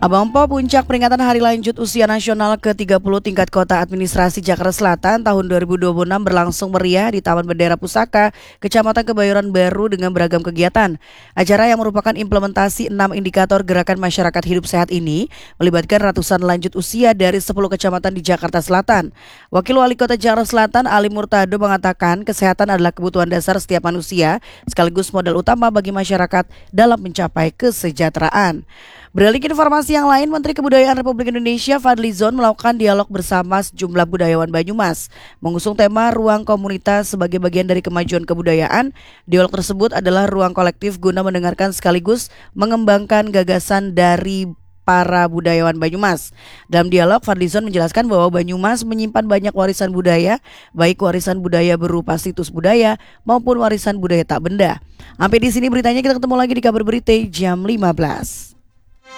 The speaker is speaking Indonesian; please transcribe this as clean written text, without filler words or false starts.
Abang Po, puncak peringatan Hari Lanjut Usia Nasional ke-30 tingkat Kota Administrasi Jakarta Selatan tahun 2026 berlangsung meriah di Taman Bendera Pusaka, Kecamatan Kebayoran Baru dengan beragam kegiatan. Acara yang merupakan implementasi 6 indikator gerakan masyarakat hidup sehat ini melibatkan ratusan lanjut usia dari 10 kecamatan di Jakarta Selatan. Wakil Wali Kota Jakarta Selatan Ali Murtado mengatakan kesehatan adalah kebutuhan dasar setiap manusia sekaligus modal utama bagi masyarakat dalam mencapai kesejahteraan. Beralih ke informasi yang lain, Menteri Kebudayaan Republik Indonesia Fadlizon melakukan dialog bersama sejumlah budayawan Banyumas. Mengusung tema ruang komunitas sebagai bagian dari kemajuan kebudayaan, dialog tersebut adalah ruang kolektif guna mendengarkan sekaligus mengembangkan gagasan dari para budayawan Banyumas. Dalam dialog, Fadlizon menjelaskan bahwa Banyumas menyimpan banyak warisan budaya, baik warisan budaya berupa situs budaya maupun warisan budaya tak benda. Sampai di sini beritanya, kita ketemu lagi di kabar berita jam 15.